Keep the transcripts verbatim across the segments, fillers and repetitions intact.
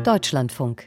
Deutschlandfunk.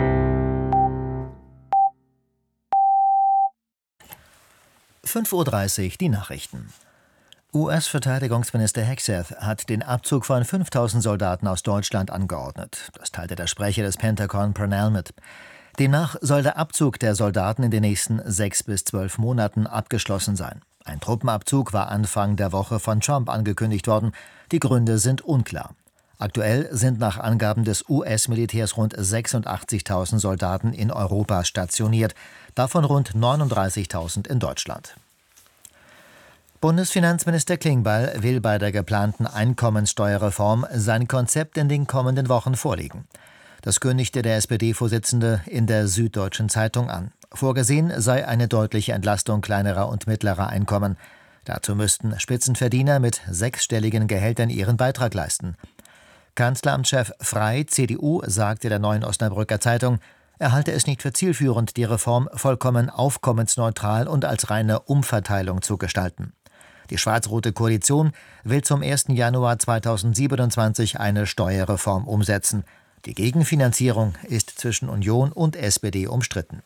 fünf Uhr dreißig, die Nachrichten. U S-Verteidigungsminister Hegseth hat den Abzug von fünftausend Soldaten aus Deutschland angeordnet. Das teilte der Sprecher des Pentagon Purnell mit. Demnach soll der Abzug der Soldaten in den nächsten sechs bis zwölf Monaten abgeschlossen sein. Ein Truppenabzug war Anfang der Woche von Trump angekündigt worden. Die Gründe sind unklar. Aktuell sind nach Angaben des U S-Militärs rund sechsundachtzigtausend Soldaten in Europa stationiert, davon rund neununddreißigtausend in Deutschland. Bundesfinanzminister Klingbeil will bei der geplanten Einkommenssteuerreform sein Konzept in den kommenden Wochen vorlegen. Das kündigte der S P D-Vorsitzende in der Süddeutschen Zeitung an. Vorgesehen sei eine deutliche Entlastung kleinerer und mittlerer Einkommen. Dazu müssten Spitzenverdiener mit sechsstelligen Gehältern ihren Beitrag leisten. Kanzleramtschef Frey, C D U, sagte der Neuen Osnabrücker Zeitung, er halte es nicht für zielführend, die Reform vollkommen aufkommensneutral und als reine Umverteilung zu gestalten. Die schwarz-rote Koalition will zum ersten Januar zweitausendsiebenundzwanzig eine Steuerreform umsetzen. Die Gegenfinanzierung ist zwischen Union und S P D umstritten.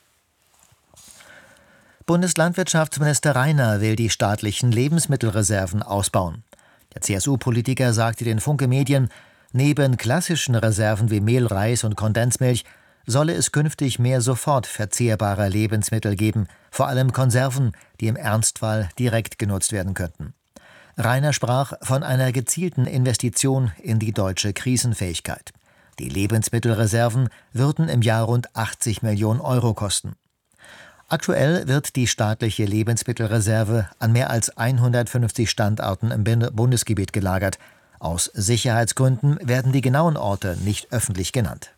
Bundeslandwirtschaftsminister Rainer will die staatlichen Lebensmittelreserven ausbauen. Der C S U-Politiker sagte den Funke Medien, neben klassischen Reserven wie Mehl, Reis und Kondensmilch solle es künftig mehr sofort verzehrbare Lebensmittel geben, vor allem Konserven, die im Ernstfall direkt genutzt werden könnten. Rainer sprach von einer gezielten Investition in die deutsche Krisenfähigkeit. Die Lebensmittelreserven würden im Jahr rund achtzig Millionen Euro kosten. Aktuell wird die staatliche Lebensmittelreserve an mehr als hundertfünfzig Standorten im Bundesgebiet gelagert. Aus Sicherheitsgründen werden die genauen Orte nicht öffentlich genannt.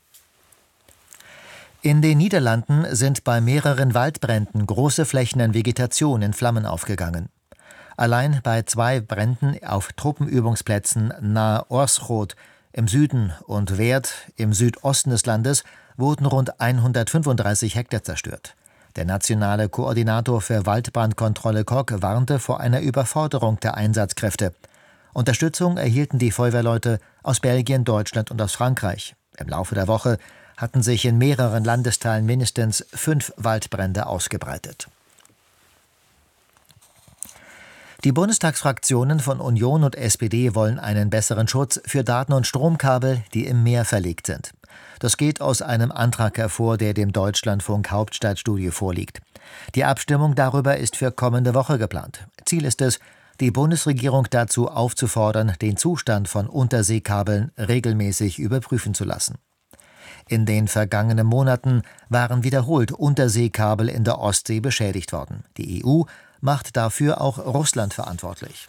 In den Niederlanden sind bei mehreren Waldbränden große Flächen an Vegetation in Flammen aufgegangen. Allein bei zwei Bränden auf Truppenübungsplätzen nahe Orsrood im Süden und Weert im Südosten des Landes wurden rund hundertfünfunddreißig Hektar zerstört. Der nationale Koordinator für Waldbrandkontrolle Kok warnte vor einer Überforderung der Einsatzkräfte. Unterstützung erhielten die Feuerwehrleute aus Belgien, Deutschland und aus Frankreich. Im Laufe der Woche hatten sich in mehreren Landesteilen mindestens fünf Waldbrände ausgebreitet. Die Bundestagsfraktionen von Union und S P D wollen einen besseren Schutz für Daten- und Stromkabel, die im Meer verlegt sind. Das geht aus einem Antrag hervor, der dem Deutschlandfunk Hauptstadtstudio vorliegt. Die Abstimmung darüber ist für kommende Woche geplant. Ziel ist es, die Bundesregierung dazu aufzufordern, den Zustand von Unterseekabeln regelmäßig überprüfen zu lassen. In den vergangenen Monaten waren wiederholt Unterseekabel in der Ostsee beschädigt worden. Die E U macht dafür auch Russland verantwortlich.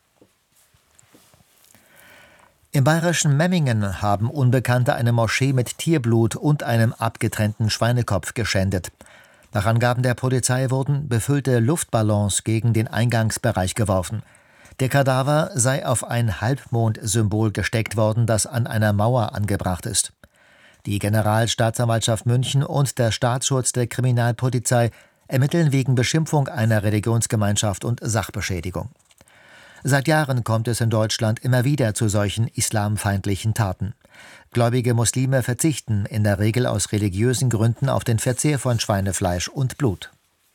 Im bayerischen Memmingen haben Unbekannte eine Moschee mit Tierblut und einem abgetrennten Schweinekopf geschändet. Nach Angaben der Polizei wurden befüllte Luftballons gegen den Eingangsbereich geworfen. Der Kadaver sei auf ein Halbmond-Symbol gesteckt worden, das an einer Mauer angebracht ist. Die Generalstaatsanwaltschaft München und der Staatsschutz der Kriminalpolizei ermitteln wegen Beschimpfung einer Religionsgemeinschaft und Sachbeschädigung. Seit Jahren kommt es in Deutschland immer wieder zu solchen islamfeindlichen Taten. Gläubige Muslime verzichten in der Regel aus religiösen Gründen auf den Verzehr von Schweinefleisch und Blut.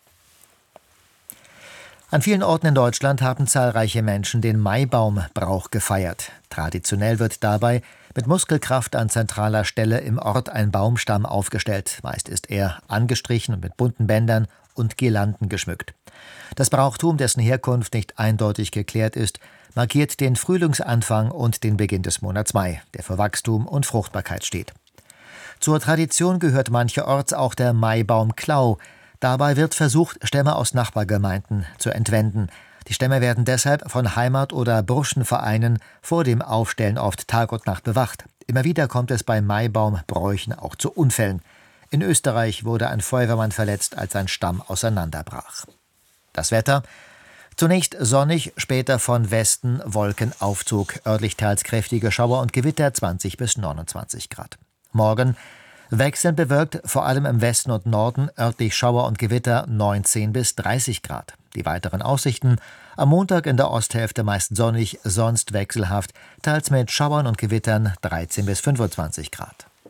An vielen Orten in Deutschland haben zahlreiche Menschen den Maibaumbrauch gefeiert. Traditionell wird dabei mit Muskelkraft an zentraler Stelle im Ort ein Baumstamm aufgestellt. Meist ist er angestrichen und mit bunten Bändern und Girlanden geschmückt. Das Brauchtum, dessen Herkunft nicht eindeutig geklärt ist, markiert den Frühlingsanfang und den Beginn des Monats Mai, der für Wachstum und Fruchtbarkeit steht. Zur Tradition gehört mancherorts auch der Maibaumklau. Dabei wird versucht, Stämme aus Nachbargemeinden zu entwenden. Die Stämme werden deshalb von Heimat- oder Burschenvereinen vor dem Aufstellen oft Tag und Nacht bewacht. Immer wieder kommt es bei Maibaumbräuchen auch zu Unfällen. In Österreich wurde ein Feuerwehrmann verletzt, als ein Stamm auseinanderbrach. Das Wetter: zunächst sonnig, später von Westen Wolkenaufzug, örtlich teils kräftige Schauer und Gewitter, zwanzig bis neunundzwanzig Grad. Morgen wechselnd bewölkt, vor allem im Westen und Norden, örtlich Schauer und Gewitter, neunzehn bis dreißig Grad. Die weiteren Aussichten: am Montag in der Osthälfte meist sonnig, sonst wechselhaft, teils mit Schauern und Gewittern, dreizehn bis fünfundzwanzig Grad.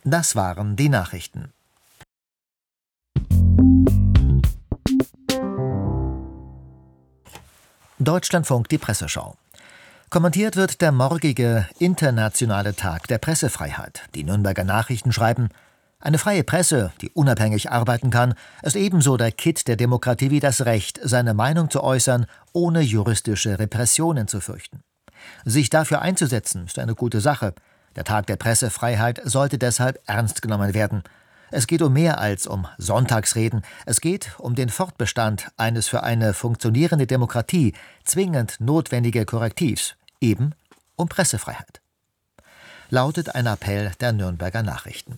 Das waren die Nachrichten. Deutschlandfunk, die Presseschau. Kommentiert wird der morgige internationale Tag der Pressefreiheit. Die Nürnberger Nachrichten schreiben: Eine freie Presse, die unabhängig arbeiten kann, ist ebenso der Kitt der Demokratie wie das Recht, seine Meinung zu äußern, ohne juristische Repressionen zu fürchten. Sich dafür einzusetzen, ist eine gute Sache. Der Tag der Pressefreiheit sollte deshalb ernst genommen werden. Es geht um mehr als um Sonntagsreden. Es geht um den Fortbestand eines für eine funktionierende Demokratie zwingend notwendigen Korrektivs, eben um Pressefreiheit. Lautet ein Appell der Nürnberger Nachrichten.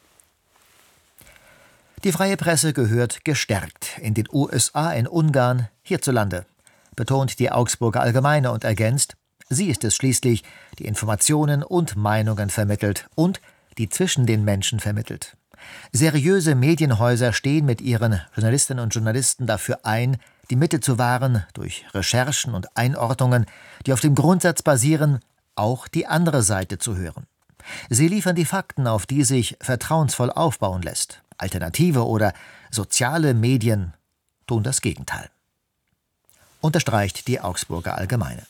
Die freie Presse gehört gestärkt in den U S A, in Ungarn, hierzulande, betont die Augsburger Allgemeine und ergänzt: Sie ist es schließlich, die Informationen und Meinungen vermittelt und die zwischen den Menschen vermittelt. Seriöse Medienhäuser stehen mit ihren Journalistinnen und Journalisten dafür ein, die Mitte zu wahren, durch Recherchen und Einordnungen, die auf dem Grundsatz basieren, auch die andere Seite zu hören. Sie liefern die Fakten, auf die sich vertrauensvoll aufbauen lässt. Alternative oder soziale Medien tun das Gegenteil. Unterstreicht die Augsburger Allgemeine.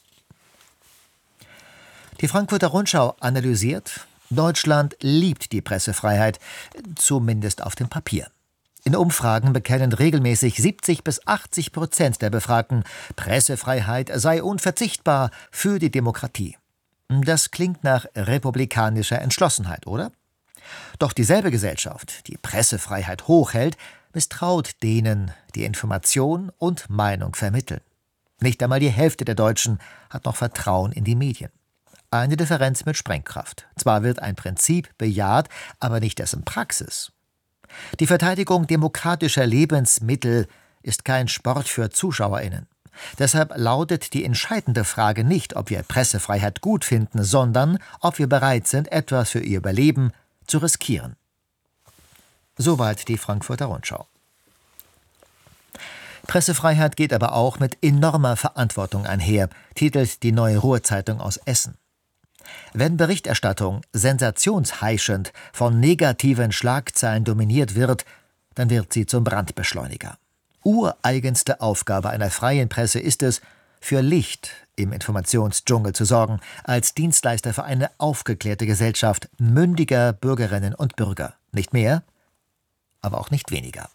Die Frankfurter Rundschau analysiert: Deutschland liebt die Pressefreiheit, zumindest auf dem Papier. In Umfragen bekennen regelmäßig siebzig bis achtzig Prozent der Befragten, Pressefreiheit sei unverzichtbar für die Demokratie. Das klingt nach republikanischer Entschlossenheit, oder? Doch dieselbe Gesellschaft, die Pressefreiheit hochhält, misstraut denen, die Information und Meinung vermitteln. Nicht einmal die Hälfte der Deutschen hat noch Vertrauen in die Medien. Eine Differenz mit Sprengkraft. Zwar wird ein Prinzip bejaht, aber nicht dessen Praxis. Die Verteidigung demokratischer Lebensmittel ist kein Sport für ZuschauerInnen. Deshalb lautet die entscheidende Frage nicht, ob wir Pressefreiheit gut finden, sondern ob wir bereit sind, etwas für ihr Überleben zu riskieren. Soweit die Frankfurter Rundschau. Pressefreiheit geht aber auch mit enormer Verantwortung einher, titelt die Neue Ruhr-Zeitung aus Essen. Wenn Berichterstattung sensationsheischend von negativen Schlagzeilen dominiert wird, dann wird sie zum Brandbeschleuniger. Ureigenste Aufgabe einer freien Presse ist es, für Licht im Informationsdschungel zu sorgen, als Dienstleister für eine aufgeklärte Gesellschaft mündiger Bürgerinnen und Bürger. Nicht mehr, aber auch nicht weniger.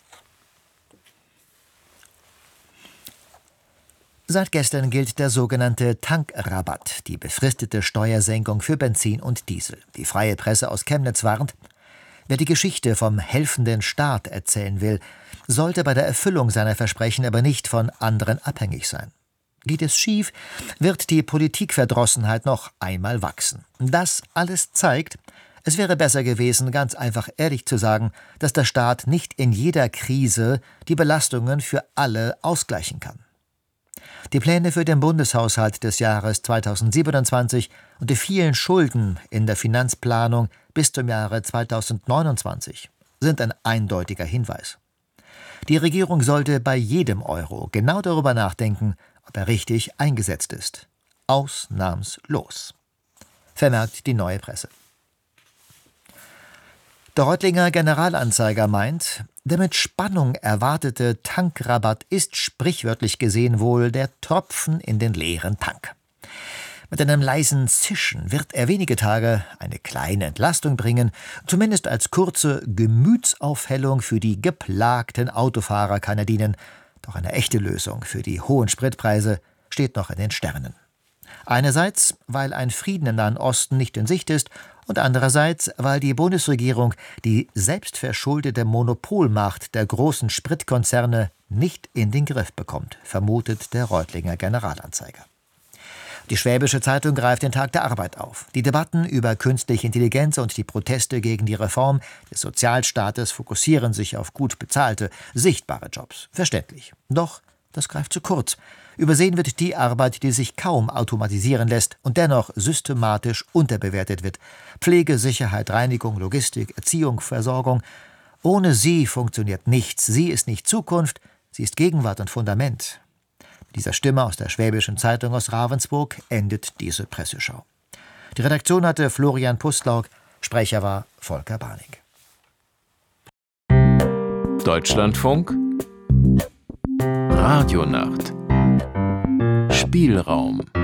Seit gestern gilt der sogenannte Tankrabatt, die befristete Steuersenkung für Benzin und Diesel. Die freie Presse aus Chemnitz warnt: Wer die Geschichte vom helfenden Staat erzählen will, sollte bei der Erfüllung seiner Versprechen aber nicht von anderen abhängig sein. Geht es schief, wird die Politikverdrossenheit noch einmal wachsen. Das alles zeigt, es wäre besser gewesen, ganz einfach ehrlich zu sagen, dass der Staat nicht in jeder Krise die Belastungen für alle ausgleichen kann. Die Pläne für den Bundeshaushalt des Jahres zweitausendsiebenundzwanzig und die vielen Schulden in der Finanzplanung bis zum Jahre zweitausendneunundzwanzig sind ein eindeutiger Hinweis. Die Regierung sollte bei jedem Euro genau darüber nachdenken, ob er richtig eingesetzt ist. Ausnahmslos. Vermerkt die Neue Presse. Der Reutlinger Generalanzeiger meint, der mit Spannung erwartete Tankrabatt ist sprichwörtlich gesehen wohl der Tropfen in den leeren Tank. Mit einem leisen Zischen wird er wenige Tage eine kleine Entlastung bringen, zumindest als kurze Gemütsaufhellung für die geplagten Autofahrer kann er dienen, doch eine echte Lösung für die hohen Spritpreise steht noch in den Sternen. Einerseits, weil ein Frieden im Nahen Osten nicht in Sicht ist, und andererseits, weil die Bundesregierung die selbstverschuldete Monopolmacht der großen Spritkonzerne nicht in den Griff bekommt, vermutet der Reutlinger Generalanzeiger. Die Schwäbische Zeitung greift den Tag der Arbeit auf. Die Debatten über künstliche Intelligenz und die Proteste gegen die Reform des Sozialstaates fokussieren sich auf gut bezahlte, sichtbare Jobs. Verständlich. Doch das greift zu kurz. Übersehen wird die Arbeit, die sich kaum automatisieren lässt und dennoch systematisch unterbewertet wird. Pflege, Sicherheit, Reinigung, Logistik, Erziehung, Versorgung. Ohne sie funktioniert nichts. Sie ist nicht Zukunft, sie ist Gegenwart und Fundament. Mit dieser Stimme aus der Schwäbischen Zeitung aus Ravensburg endet diese Presseschau. Die Redaktion hatte Florian Pustlauk, Sprecher war Volker Barnig. Deutschlandfunk Radionacht Spielraum